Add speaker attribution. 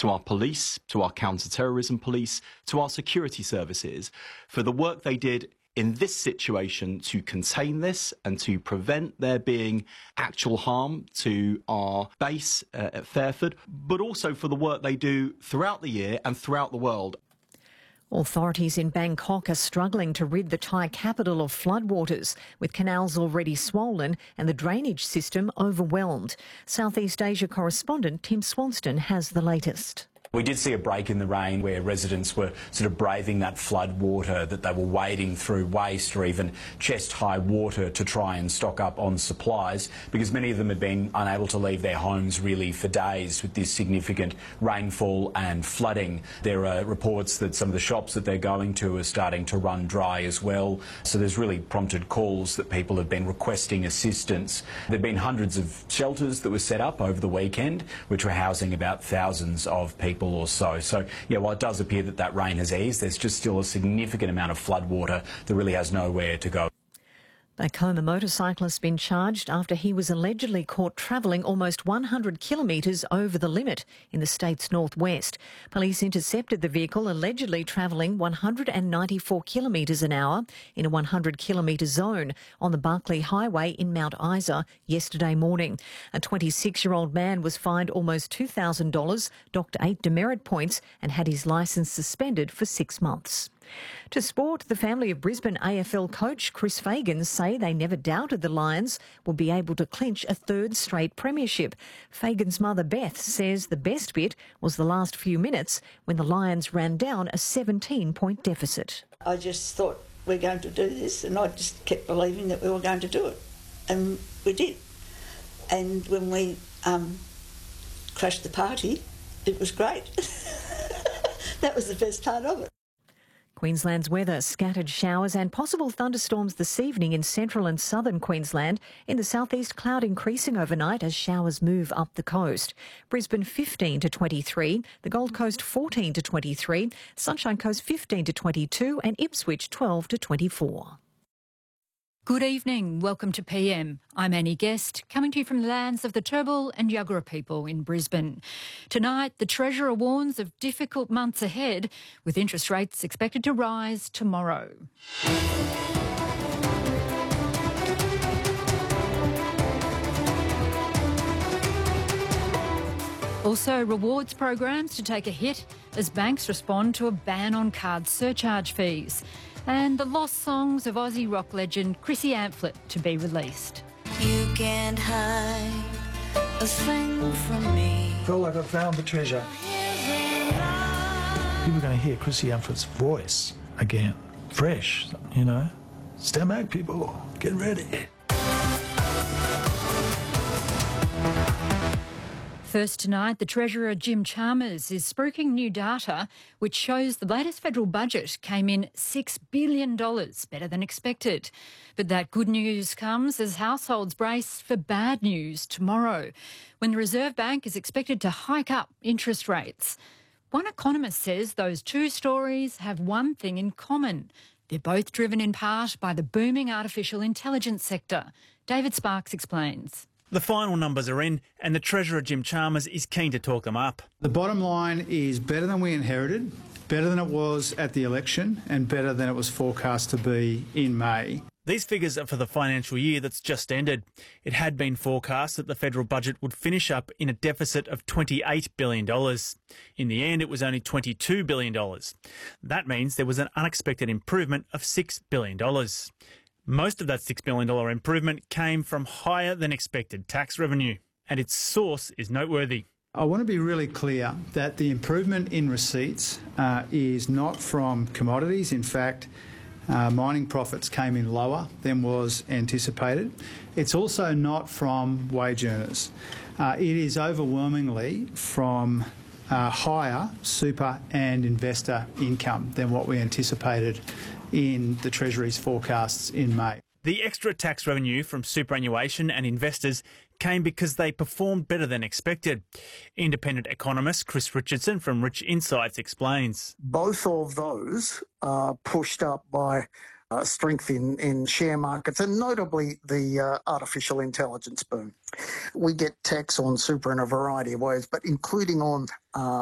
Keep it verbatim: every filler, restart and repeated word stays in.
Speaker 1: to our police, to our counter-terrorism police, to our security services for the work they did in this situation to contain this and to prevent there being actual harm to our base uh, at Fairford, but also for the work they do throughout the year and throughout the world.
Speaker 2: Authorities in Bangkok are struggling to rid the Thai capital of floodwaters, with canals already swollen and the drainage system overwhelmed. Southeast Asia correspondent Tim Swanston has the latest.
Speaker 3: We did see a break in the rain where residents were sort of braving that flood water, that they were wading through waist or even chest-high water to try and stock up on supplies, because many of them had been unable to leave their homes really for days with this significant rainfall and flooding. There are reports that some of the shops that they're going to are starting to run dry as well, so there's really prompted calls that people have been requesting assistance. There have been hundreds of shelters that were set up over the weekend, which were housing about thousands of people or so. So, yeah, while it does appear that that rain has eased, there's just still a significant amount of flood water that really has nowhere to go.
Speaker 2: Back home, a motorcyclist has been charged after he was allegedly caught travelling almost one hundred kilometres over the limit in the state's northwest. Police intercepted the vehicle allegedly travelling one hundred ninety-four kilometres an hour in a one hundred kilometre zone on the Barkly Highway in Mount Isa yesterday morning. A twenty-six-year-old man was fined almost two thousand dollars, docked eight demerit points and had his licence suspended for six months. To sport, the family of Brisbane A F L coach Chris Fagan say they never doubted the Lions would be able to clinch a third straight premiership. Fagan's mother Beth says the best bit was the last few minutes when the Lions ran down a seventeen-point deficit.
Speaker 4: I just thought we're going to do this, and I just kept believing that we were going to do it, and we did. And when we um, crashed the party, it was great. That was the best part of it.
Speaker 2: Queensland's weather: scattered showers and possible thunderstorms this evening in central and southern Queensland. In the southeast, cloud increasing overnight as showers move up the coast. Brisbane fifteen to twenty-three, the Gold Coast fourteen to twenty-three, Sunshine Coast fifteen to twenty-two and Ipswich twelve to twenty-four.
Speaker 5: Good evening. Welcome to P M. I'm Annie Guest, coming to you from the lands of the Turrbal and Yuggera people in Brisbane. Tonight, the Treasurer warns of difficult months ahead, with interest rates expected to rise tomorrow. Also, rewards programs to take a hit as banks respond to a ban on card surcharge fees. And the lost songs of Aussie rock legend Chrissy Amphlett to be released.
Speaker 6: You can't hide a thing from me.
Speaker 7: I felt like I found the treasure. People are going to hear Chrissy Amplett's voice again, fresh, you know. Stand back, people. Get ready.
Speaker 5: First tonight, the Treasurer Jim Chalmers is spruiking new data which shows the latest federal budget came in six billion dollars better than expected. But that good news comes as households brace for bad news tomorrow, when the Reserve Bank is expected to hike up interest rates. One economist says those two stories have one thing in common. They're both driven in part by the booming artificial intelligence sector. David Sparks explains.
Speaker 8: The final numbers are in and the Treasurer Jim Chalmers is keen to talk them up.
Speaker 9: The bottom line is better than we inherited, better than it was at the election and better than it was forecast to be in May.
Speaker 8: These figures are for the financial year that's just ended. It had been forecast that the federal budget would finish up in a deficit of twenty-eight billion dollars. In the end, it was only twenty-two billion dollars. That means there was an unexpected improvement of six billion dollars. Most of that six billion dollars improvement came from higher than expected tax revenue, and its source is noteworthy.
Speaker 9: I want to be really clear that the improvement in receipts uh, is not from commodities. In fact, uh, mining profits came in lower than was anticipated. It's also not from wage earners. Uh, it is overwhelmingly from uh, higher super and investor income than what we anticipated in the Treasury's forecasts in May.
Speaker 8: The extra tax revenue from superannuation and investors came because they performed better than expected. Independent economist Chris Richardson from Rich Insights explains.
Speaker 10: Both of those are pushed up by uh, strength in, in share markets and notably the uh, artificial intelligence boom. We get tax on super in a variety of ways, but including on uh,